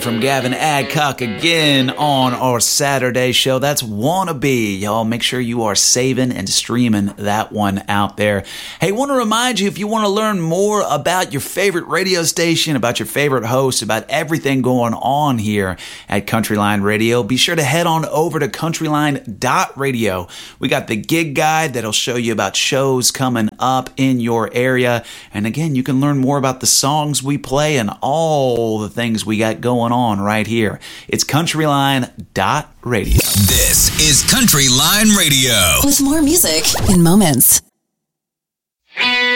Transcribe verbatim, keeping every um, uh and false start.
From Gavin Adcock again on our Saturday show. That's Wannabe. Y'all make sure you are saving and streaming that one out there. Hey, want to remind you, if you want to learn more about your favorite radio station, about your favorite host, about everything going on here at Countryline Radio, be sure to head on over to countryline dot radio. We got the gig guide that'll show you about shows coming up in your area. And again, you can learn more about the songs we play and all the things we got going on right here. It's countryline dot radio. This is Countryline Radio. With more music in moments.